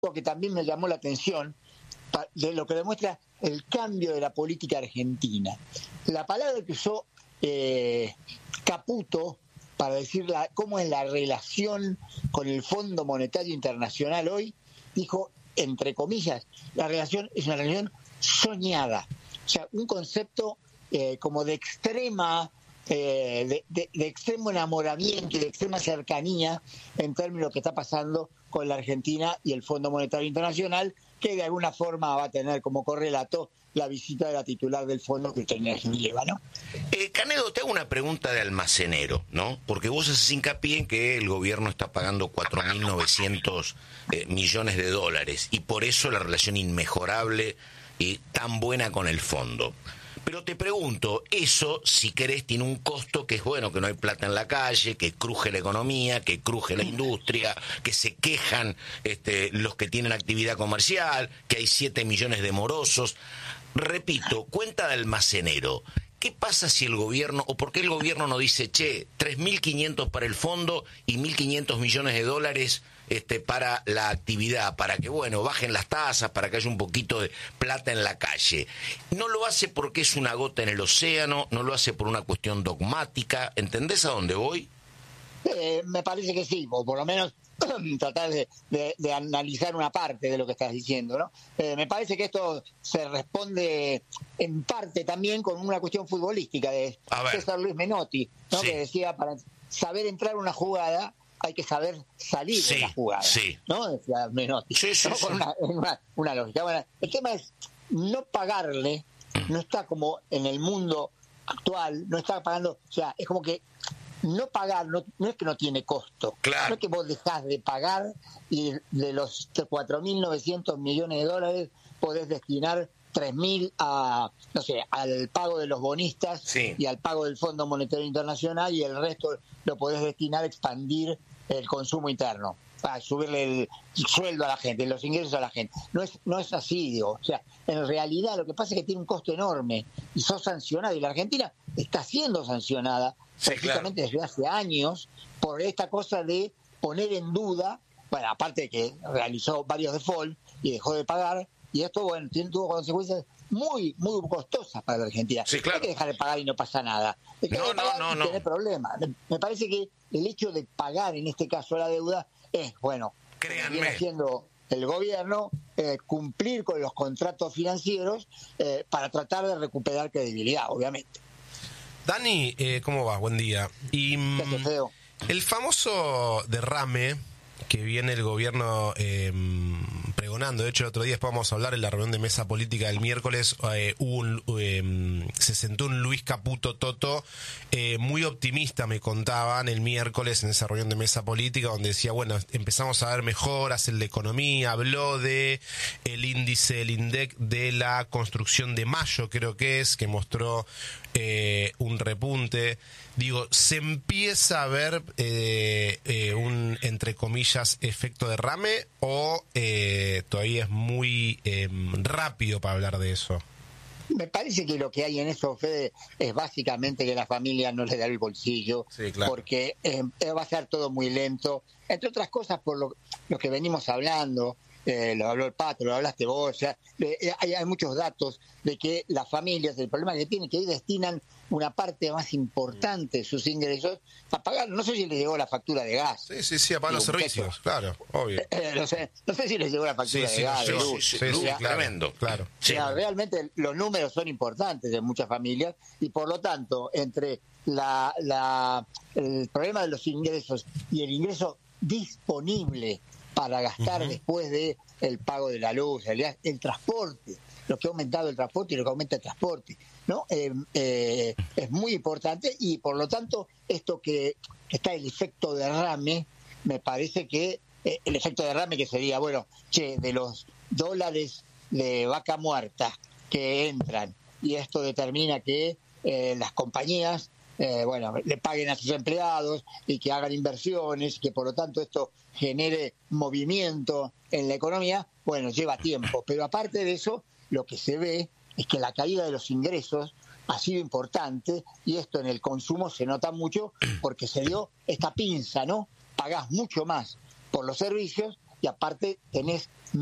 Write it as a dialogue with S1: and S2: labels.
S1: Lo que también me llamó la atención, de lo que demuestra el cambio de la política argentina. La palabra que usó Caputo para decir cómo es la relación con el Fondo Monetario Internacional hoy, dijo, entre comillas, la relación es una relación soñada. O sea, un concepto como de extrema, de extremo enamoramiento y de extrema cercanía en términos de lo que está pasando con la Argentina y el Fondo Monetario Internacional, que de alguna forma va a tener como correlato la visita de la titular del fondo que tenía lleva, ¿no?
S2: Canedo, te hago una pregunta de almacenero, ¿no? Porque vos haces hincapié en que el gobierno está pagando 4.900 millones de dólares y por eso la relación inmejorable y tan buena con el fondo. Pero te pregunto, eso, si querés, tiene un costo que es bueno, que no hay plata en la calle, que cruje la economía, que cruje la industria, que se quejan los que tienen actividad comercial, que hay 7 millones de morosos. Repito, cuenta de almacenero. ¿Qué pasa si el gobierno, o por qué el gobierno no dice, 3.500 para el fondo y 1.500 millones de dólares para la actividad, para que, bueno, bajen las tasas, para que haya un poquito de plata en la calle? No lo hace porque es una gota en el océano, no lo hace por una cuestión dogmática. ¿Entendés a dónde voy?
S1: Me parece que sí, o por lo menos tratar de analizar una parte de lo que estás diciendo, ¿no? Me parece que esto se responde en parte también con una cuestión futbolística de César Luis Menotti, ¿no? Sí. Que decía, para saber entrar una jugada hay que saber salir de la jugada, ¿no? Decía Menotti, ¿no? Con una lógica. Bueno, el tema es no pagarle, no está como en el mundo actual, no está pagando, o sea, es como que no pagar no es que no tiene costo, claro. No es que vos dejás de pagar y de los 4.900 millones de dólares podés destinar 3.000 a, no sé, al pago de los bonistas y al pago del Fondo Monetario Internacional, y el resto lo podés destinar a expandir el consumo interno, para subirle el sueldo a la gente, los ingresos a la gente. No es así, digo. O sea, en realidad lo que pasa es que tiene un costo enorme y sos sancionado, y la Argentina está siendo sancionada precisamente desde hace años por esta cosa de poner en duda, bueno, aparte de que realizó varios default y dejó de pagar, y esto, bueno, tuvo consecuencias muy, muy costosas para la Argentina. Sí, claro. No hay que dejar de pagar y no pasa nada. No tener problemas. Me parece que el hecho de pagar, en este caso, la deuda, es, bueno,
S2: créanme,
S1: viene haciendo el gobierno, cumplir con los contratos financieros para tratar de recuperar credibilidad, obviamente.
S3: Dani, ¿cómo va? Buen día. Y el famoso derrame que viene el gobierno pregonando, de hecho el otro día, después vamos a hablar en la reunión de mesa política del miércoles, se sentó un Luis Caputo Toto muy optimista, me contaban el miércoles en esa reunión de mesa política, donde decía, bueno, empezamos a ver mejoras en la economía, habló de el índice, el INDEC de la construcción de mayo, creo que mostró un repunte. Digo, ¿se empieza a ver un, entre comillas, efecto derrame o todavía es muy rápido para hablar de eso?
S1: Me parece que lo que hay en eso, Fede, es básicamente que la familia no le da el bolsillo, porque va a ser todo muy lento, entre otras cosas por lo que venimos hablando. Lo habló el Pato, lo hablaste vos, o sea, hay muchos datos de que las familias, el problema que tienen, que hoy destinan una parte más importante de sus ingresos a pagar, no sé si les llegó la factura de gas.
S3: Sí, a pagar los servicios, claro, obvio.
S1: No sé si les llegó la factura de gas, de luz.
S3: Tremendo, claro.
S1: O sea, realmente los números son importantes en muchas familias, y por lo tanto, entre el problema de los ingresos y el ingreso disponible para gastar después de el pago de la luz, el transporte, lo que ha aumentado el transporte y lo que aumenta el transporte, ¿no? Es muy importante, y por lo tanto esto que está el efecto derrame, me parece que el efecto derrame que sería, bueno, de los dólares de vaca muerta que entran, y esto determina que las compañías le paguen a sus empleados y que hagan inversiones, que por lo tanto esto genere movimiento en la economía, bueno, lleva tiempo. Pero aparte de eso, lo que se ve es que la caída de los ingresos ha sido importante, y esto en el consumo se nota mucho porque se dio esta pinza, ¿no? Pagás mucho más por los servicios y aparte tenés